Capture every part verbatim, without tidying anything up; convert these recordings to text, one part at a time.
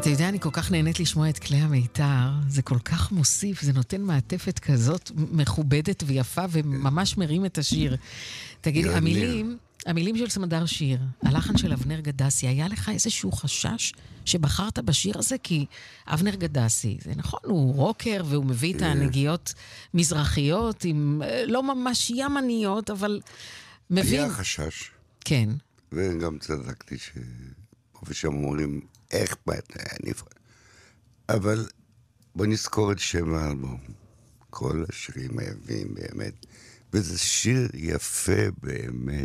אתה יודע, אני כל כך נהנית לשמוע את כלי המיתר, זה כל כך מוסיף, זה נותן מעטפת כזאת מכובדת ויפה, וממש מרים את השיר. תגיד, המילים, המילים של סמדר שיר, הלחן של אבנר גדסי, היה לך איזשהו חשש שבחרת בשיר הזה? כי אבנר גדסי, זה נכון, הוא רוקר, והוא מביא את הנגיעות מזרחיות, עם לא ממש ימניות, אבל מבין. היה חשש. כן. וגם צדקתי ש... ושם אומרים, איך באת, נפרד. אבל בוא נזכור את שם האלבום. כל השירים היפים באמת. וזה שיר יפה באמת.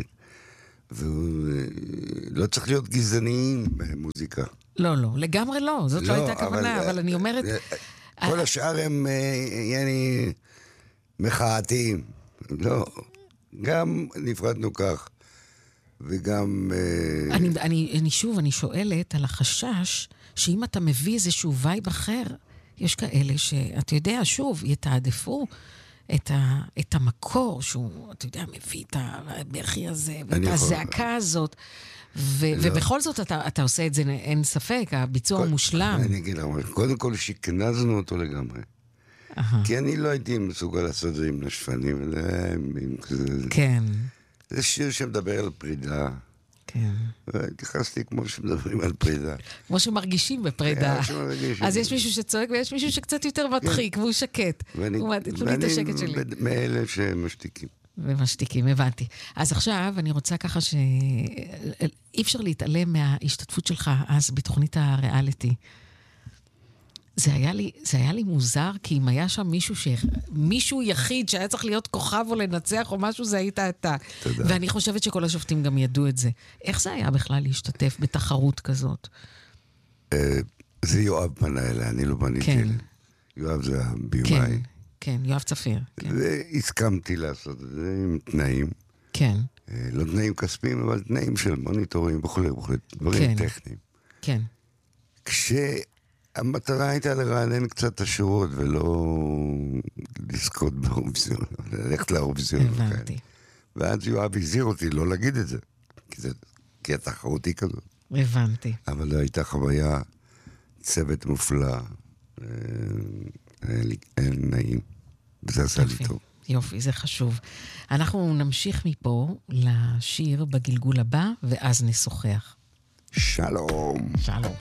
ולא צריך להיות גזעניים במוזיקה. לא, לא, לגמרי לא. זאת לא, לא הייתה כוונה, אבל, אבל אני אומרת... כל השאר הם, יעני, מחאתיים. לא, גם נפרדנו כך. וגם... אני, אני, אני שוב, אני שואלת על החשש שאם אתה מביא איזשהו וייב אחר, יש כאלה שאתה יודע, שוב, יתעדפו את, ה, את המקור שהוא, אתה יודע, מביא את הבכי הזה, ואת הזעקה הזאת, ו, לא. ובכל זאת אתה, אתה עושה את זה, אין ספק, הביצוע כל, מושלם. אני אגיד לך, קודם כל שכנזנו אותו לגמרי. Aha. כי אני לא הייתי מסוגל לעשות את זה עם נשפנים. כן. זה שיר שמדבר על פרידה. כן. והתייחסתי כמו שמדברים על פרידה. כמו שמרגישים בפרידה. אז יש מישהו שצועק ויש מישהו שקצת יותר מדחיק, והוא שקט. הוא מעדיף לי את השקט שלי. ואני מאלה שמשתיקים. ומשתיקים, הבנתי. אז עכשיו אני רוצה ככה ש... אי אפשר להתעלם מההשתתפות שלך אז בתוכנית הריאליטי. זה היה לי, זה היה לי מוזר, כי אם היה שם מישהו ש... מישהו יחיד שהיה צריך להיות כוכב או לנצח או משהו, זה היית אתה. תודה. ואני חושבת שכל השופטים גם ידעו את זה. איך זה היה בכלל להשתתף בתחרות כזאת? זה יואב פנה אליי, אני לא פניתי. כן. יואב זה הביומאי. כן, כן, יואב צפיר. כן. והסכמתי לעשות את זה עם תנאים. כן. לא תנאים כספיים, אבל תנאים של מוניטורים וכו' וכו', דברים כן. טכניים. כן. כש... המטרה הייתה לרענן קצת את השורות, ולא לזכות באירוויזיון, ללכת לאירוויזיון. הבנתי. ואז יואב הזהיר אותי לא להגיד את זה, כי זה, כי התחרותי כזאת. הבנתי. אבל זו הייתה חוויה, צוות מופלא, אין נעים, וזה עשה לי טוב. יופי, זה חשוב. אנחנו נמשיך מפה לשיר בגלגול הבא, ואז נשוחח. שלום. שלום.